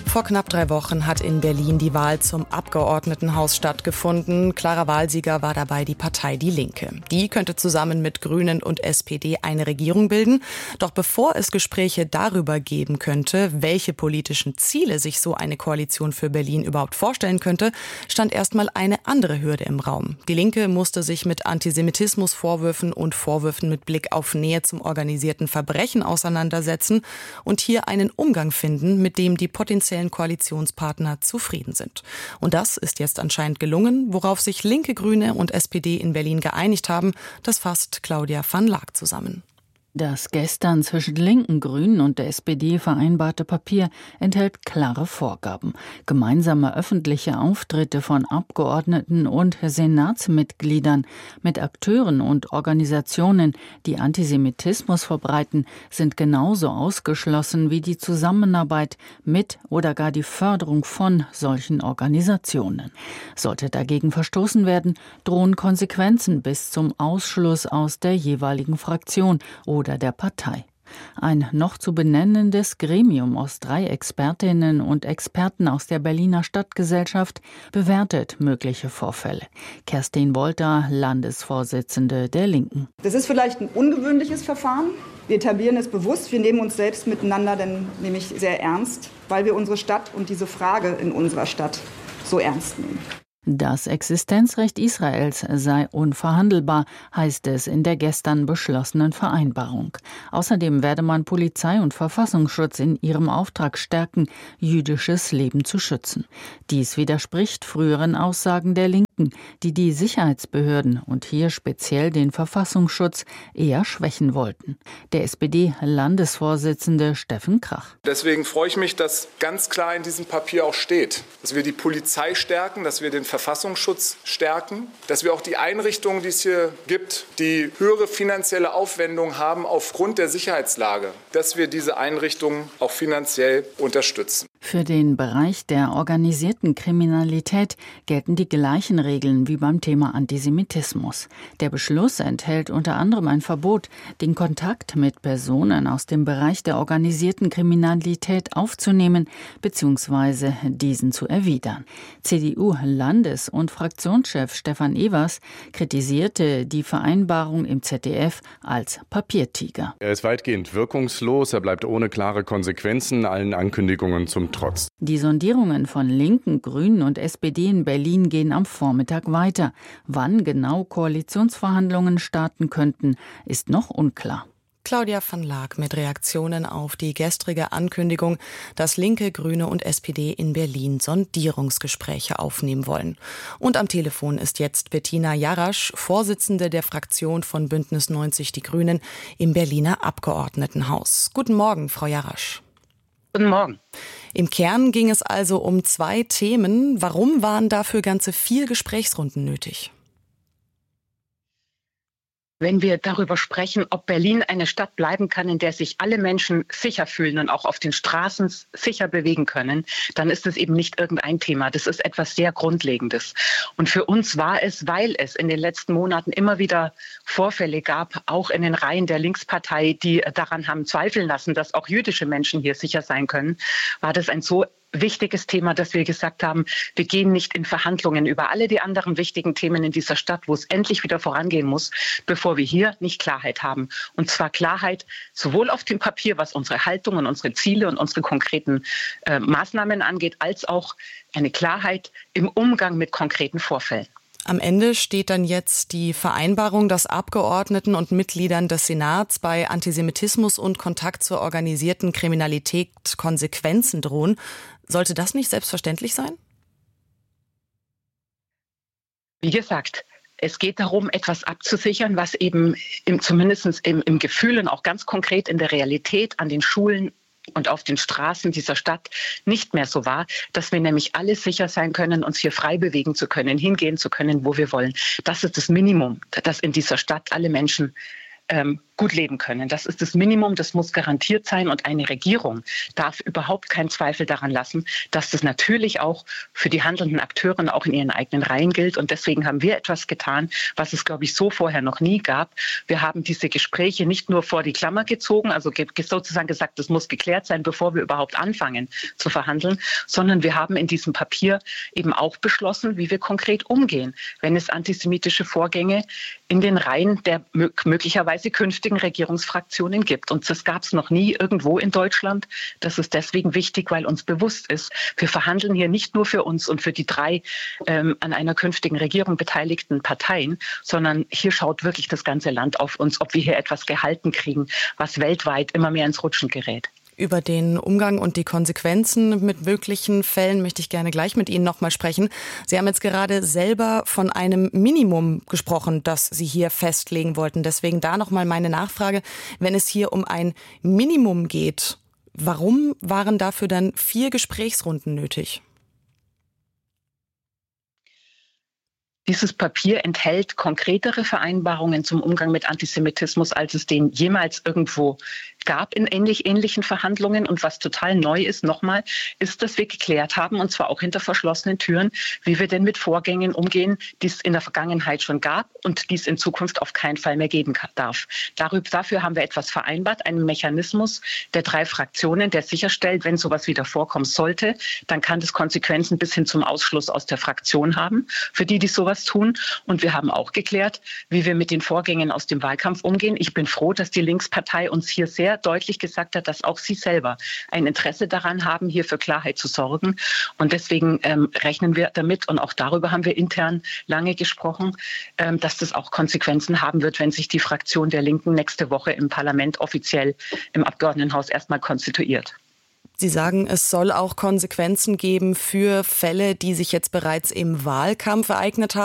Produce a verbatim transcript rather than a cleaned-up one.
Vor knapp drei Wochen hat in Berlin die Wahl zum Abgeordnetenhaus stattgefunden. Klarer Wahlsieger war dabei die Partei Die Linke. Die könnte zusammen mit Grünen und S P D eine Regierung bilden. Doch bevor es Gespräche darüber geben könnte, welche politischen Ziele sich so eine Koalition für Berlin überhaupt vorstellen könnte, stand erstmal eine andere Hürde im Raum. Die Linke musste sich mit Antisemitismusvorwürfen und Vorwürfen mit Blick auf Nähe zum organisierten Verbrechen auseinandersetzen und hier einen Umgang finden, mit dem die potenziellen Koalitionspartner zufrieden sind. Und das ist jetzt anscheinend gelungen. Worauf sich Linke, Grüne und S P D in Berlin geeinigt haben, das fasst Claudia van Laak zusammen. Das gestern zwischen Linken, Grünen und der S P D vereinbarte Papier enthält klare Vorgaben. Gemeinsame öffentliche Auftritte von Abgeordneten und Senatsmitgliedern mit Akteuren und Organisationen, die Antisemitismus verbreiten, sind genauso ausgeschlossen wie die Zusammenarbeit mit oder gar die Förderung von solchen Organisationen. Sollte dagegen verstoßen werden, drohen Konsequenzen bis zum Ausschluss aus der jeweiligen Fraktion oder der Partei. Ein noch zu benennendes Gremium aus drei Expertinnen und Experten aus der Berliner Stadtgesellschaft bewertet mögliche Vorfälle. Kerstin Wolter, Landesvorsitzende der Linken. Das ist vielleicht ein ungewöhnliches Verfahren. Wir etablieren es bewusst. Wir nehmen uns selbst miteinander denn nämlich sehr ernst, weil wir unsere Stadt und diese Frage in unserer Stadt so ernst nehmen. Das Existenzrecht Israels sei unverhandelbar, heißt es in der gestern beschlossenen Vereinbarung. Außerdem werde man Polizei und Verfassungsschutz in ihrem Auftrag stärken, jüdisches Leben zu schützen. Dies widerspricht früheren Aussagen der Linken, die die Sicherheitsbehörden und hier speziell den Verfassungsschutz eher schwächen wollten. Der S P D-Landesvorsitzende Steffen Krach. Deswegen freue ich mich, dass ganz klar in diesem Papier auch steht, dass wir die Polizei stärken, dass wir den Verfassungsschutz stärken, dass wir auch die Einrichtungen, die es hier gibt, die höhere finanzielle Aufwendungen haben aufgrund der Sicherheitslage, dass wir diese Einrichtungen auch finanziell unterstützen. Für den Bereich der organisierten Kriminalität gelten die gleichen Regeln wie beim Thema Antisemitismus. Der Beschluss enthält unter anderem ein Verbot, den Kontakt mit Personen aus dem Bereich der organisierten Kriminalität aufzunehmen bzw. diesen zu erwidern. C D U-Landes- und Fraktionschef Stefan Evers kritisierte die Vereinbarung im Z D F als Papiertiger. Er ist weitgehend wirkungslos, er bleibt ohne klare Konsequenzen allen Ankündigungen zum Trotz. Die Sondierungen von Linken, Grünen und S P D in Berlin gehen am Vormittag weiter. Wann genau Koalitionsverhandlungen starten könnten, ist noch unklar. Claudia van Laak mit Reaktionen auf die gestrige Ankündigung, dass Linke, Grüne und S P D in Berlin Sondierungsgespräche aufnehmen wollen. Und am Telefon ist jetzt Bettina Jarasch, Vorsitzende der Fraktion von Bündnis neunzig Die Grünen im Berliner Abgeordnetenhaus. Guten Morgen, Frau Jarasch. Guten Morgen. Im Kern ging es also um zwei Themen. Warum waren dafür ganze vier Gesprächsrunden nötig? Wenn wir darüber sprechen, ob Berlin eine Stadt bleiben kann, in der sich alle Menschen sicher fühlen und auch auf den Straßen sicher bewegen können, dann ist es eben nicht irgendein Thema. Das ist etwas sehr Grundlegendes. Und für uns war es, weil es in den letzten Monaten immer wieder Vorfälle gab, auch in den Reihen der Linkspartei, die daran haben zweifeln lassen, dass auch jüdische Menschen hier sicher sein können, war das ein so wichtiges Thema, dass wir gesagt haben, wir gehen nicht in Verhandlungen über alle die anderen wichtigen Themen in dieser Stadt, wo es endlich wieder vorangehen muss, bevor wir hier nicht Klarheit haben. Und zwar Klarheit sowohl auf dem Papier, was unsere Haltung und unsere Ziele und unsere konkreten äh, Maßnahmen angeht, als auch eine Klarheit im Umgang mit konkreten Vorfällen. Am Ende steht dann jetzt die Vereinbarung, dass Abgeordneten und Mitgliedern des Senats bei Antisemitismus und Kontakt zur organisierten Kriminalität Konsequenzen drohen. Sollte das nicht selbstverständlich sein? Wie gesagt, es geht darum, etwas abzusichern, was eben im, zumindest im, im Gefühl und auch ganz konkret in der Realität an den Schulen und auf den Straßen dieser Stadt nicht mehr so war, dass wir nämlich alle sicher sein können, uns hier frei bewegen zu können, hingehen zu können, wo wir wollen. Das ist das Minimum, dass in dieser Stadt alle Menschen ähm, gut leben können. Das ist das Minimum, das muss garantiert sein. Und eine Regierung darf überhaupt keinen Zweifel daran lassen, dass das natürlich auch für die handelnden Akteure auch in ihren eigenen Reihen gilt. Und deswegen haben wir etwas getan, was es, glaube ich, so vorher noch nie gab. Wir haben diese Gespräche nicht nur vor die Klammer gezogen, also sozusagen gesagt, das muss geklärt sein, bevor wir überhaupt anfangen zu verhandeln, sondern wir haben in diesem Papier eben auch beschlossen, wie wir konkret umgehen, wenn es antisemitische Vorgänge in den Reihen der möglicherweise künftigen Regierungsfraktionen gibt. Und das gab es noch nie irgendwo in Deutschland. Das ist deswegen wichtig, weil uns bewusst ist, wir verhandeln hier nicht nur für uns und für die drei ähm, an einer künftigen Regierung beteiligten Parteien, sondern hier schaut wirklich das ganze Land auf uns, ob wir hier etwas gehalten kriegen, was weltweit immer mehr ins Rutschen gerät. Über den Umgang und die Konsequenzen mit möglichen Fällen möchte ich gerne gleich mit Ihnen noch mal sprechen. Sie haben jetzt gerade selber von einem Minimum gesprochen, das Sie hier festlegen wollten. Deswegen da noch mal meine Nachfrage. Wenn es hier um ein Minimum geht, warum waren dafür dann vier Gesprächsrunden nötig? Dieses Papier enthält konkretere Vereinbarungen zum Umgang mit Antisemitismus, als es den jemals irgendwo gab in ähnlich, ähnlichen Verhandlungen. Und was total neu ist, nochmal, ist, dass wir geklärt haben, und zwar auch hinter verschlossenen Türen, wie wir denn mit Vorgängen umgehen, die es in der Vergangenheit schon gab und die es in Zukunft auf keinen Fall mehr geben darf. Darüber, dafür haben wir etwas vereinbart, einen Mechanismus der drei Fraktionen, der sicherstellt, wenn sowas wieder vorkommen sollte, dann kann das Konsequenzen bis hin zum Ausschluss aus der Fraktion haben, für die, die sowas tun. Und wir haben auch geklärt, wie wir mit den Vorgängen aus dem Wahlkampf umgehen. Ich bin froh, dass die Linkspartei uns hier sehr deutlich gesagt hat, dass auch sie selber ein Interesse daran haben, hier für Klarheit zu sorgen. Und deswegen ähm, rechnen wir damit, und auch darüber haben wir intern lange gesprochen, ähm, dass das auch Konsequenzen haben wird, wenn sich die Fraktion der Linken nächste Woche im Parlament offiziell im Abgeordnetenhaus erstmal konstituiert. Sie sagen, es soll auch Konsequenzen geben für Fälle, die sich jetzt bereits im Wahlkampf ereignet haben.